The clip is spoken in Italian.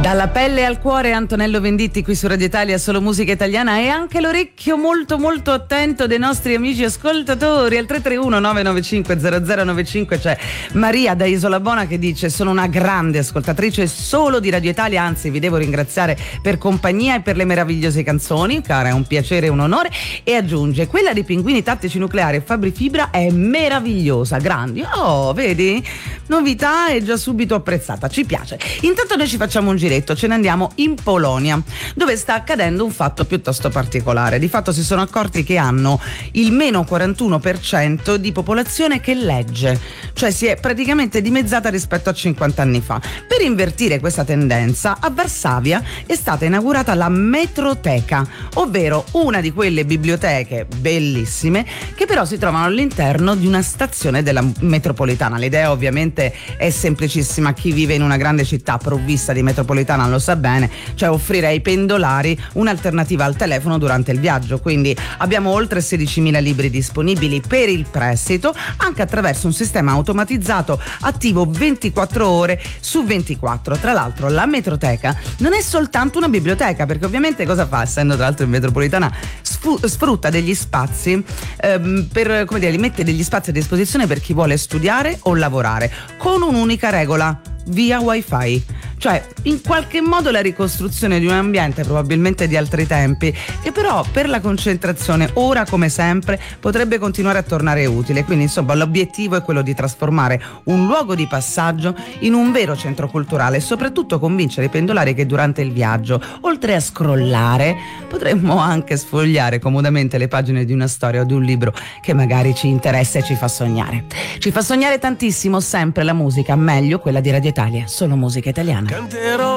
Dalla pelle al cuore, Antonello Venditti qui su Radio Italia, solo musica italiana, e anche l'orecchio molto molto attento dei nostri amici ascoltatori. Al 331 995 0095 c'è Maria da Isolabona che dice: sono una grande ascoltatrice solo di Radio Italia, anzi vi devo ringraziare per compagnia e per le meravigliose canzoni, cara, è un piacere e un onore. E aggiunge: quella dei Pinguini Tattici Nucleari e Fabri Fibra è meravigliosa, grandi. Oh, vedi? Novità e già subito apprezzata, ci piace. Intanto noi ci facciamo un giretto, ce ne andiamo in Polonia, dove sta accadendo un fatto piuttosto particolare. Di fatto si sono accorti che hanno il meno 41% di popolazione che legge, cioè si è praticamente dimezzata rispetto a 50 anni fa. Per invertire questa tendenza, a Varsavia è stata inaugurata la Metroteca, ovvero una di quelle biblioteche bellissime che però si trovano all'interno di una stazione della metropolitana. L'idea ovviamente è semplicissima, chi vive in una grande città provvista di metropolitana lo sa bene, cioè offrire ai pendolari un'alternativa al telefono durante il viaggio. Quindi abbiamo oltre 16.000 libri disponibili per il prestito, anche attraverso un sistema automatizzato attivo 24 ore su 24. Tra l'altro la Metroteca non è soltanto una biblioteca, perché ovviamente cosa fa, essendo tra l'altro in metropolitana, sfrutta degli spazi per, come dire, li mette degli spazi a disposizione per chi vuole studiare o lavorare, con un'unica regola: via wifi. Cioè in qualche modo la ricostruzione di un ambiente probabilmente di altri tempi, che però per la concentrazione ora come sempre potrebbe continuare a tornare utile. Quindi insomma l'obiettivo è quello di trasformare un luogo di passaggio in un vero centro culturale e soprattutto convincere i pendolari che durante il viaggio, oltre a scrollare, potremmo anche sfogliare comodamente le pagine di una storia o di un libro che magari ci interessa e ci fa sognare. Ci fa sognare tantissimo sempre la musica, meglio quella di Radio Italia, solo musica italiana. Canterò